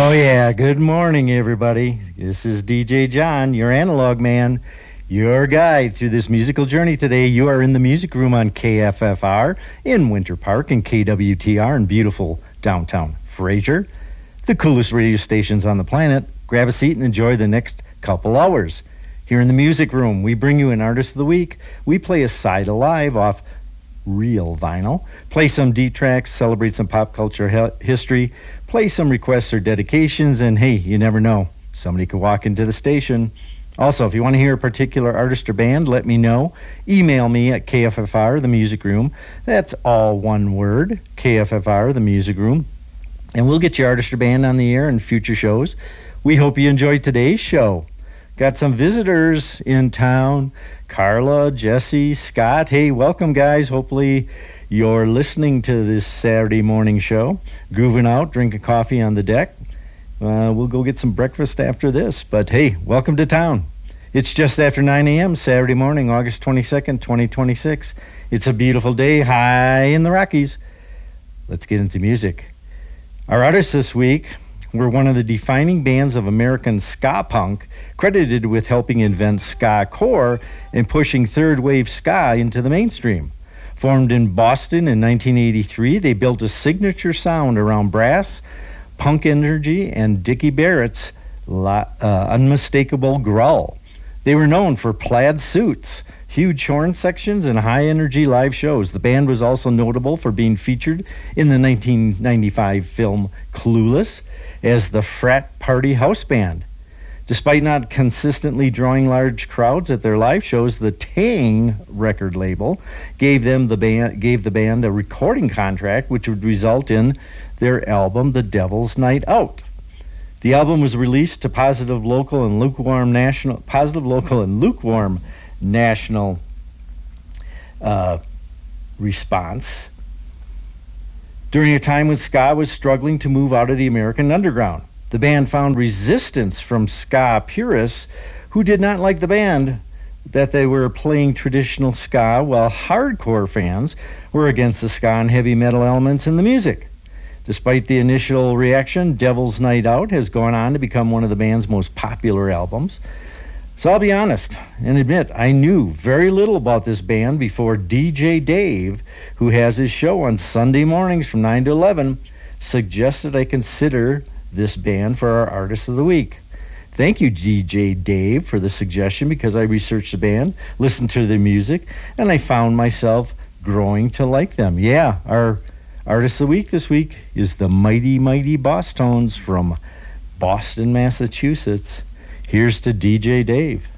Oh, yeah. Good morning, everybody. This is DJ John, your analog man, your guide through this musical journey today. You are in the music room on KFFR in Winter Park and KWTR in beautiful downtown Fraser, the coolest radio stations on the planet. Grab a seat and enjoy the next couple hours. Here in the music room, we bring you an artist of the week. We play a side alive off real vinyl, play some deep tracks, celebrate some pop culture history, play some requests or dedications, and hey, you never know, somebody could walk into the station. Also, if you want to hear a particular artist or band, let me know. Email me at KFFR, the music room. That's all one word, KFFR, the music room. And we'll get your artist or band on the air in future shows. We hope you enjoyed today's show. Got some visitors in town. Carla, Jesse, Scott. Hey, welcome, guys. Hopefully you're listening to this Saturday morning show. Grooving out, drinking coffee on the deck. We'll go get some breakfast after this. But hey, welcome to town. It's just after 9 a.m. Saturday morning, August 22nd, 2026. It's a beautiful day high in the Rockies. Let's get into music. Our artists this week were one of the defining bands of American ska punk, credited with helping invent ska core and pushing third wave ska into the mainstream. Formed in Boston in 1983, they built a signature sound around brass, punk energy, and Dickie Barrett's unmistakable growl. They were known for plaid suits, huge horn sections, and high-energy live shows. The band was also notable for being featured in the 1995 film Clueless as the frat party house band. Despite not consistently drawing large crowds at their live shows, the Tang record label gave the band a recording contract, which would result in their album The Devil's Night Out. The album was released to positive local and lukewarm national response during a time when ska was struggling to move out of the American underground. The band found resistance from ska purists who did not like the band that they were playing traditional ska, while hardcore fans were against the ska and heavy metal elements in the music. Despite the initial reaction, Devil's Night Out has gone on to become one of the band's most popular albums. So I'll be honest and admit I knew very little about this band before DJ Dave, who has his show on Sunday mornings from 9 to 11, suggested I consider this band for our Artist of the Week. Thank you, DJ Dave, for the suggestion, because I researched the band, listened to their music, and I found myself growing to like them. Yeah, our Artist of the Week this week is the Mighty Mighty Boss Tones from Boston, Massachusetts. Here's to DJ Dave.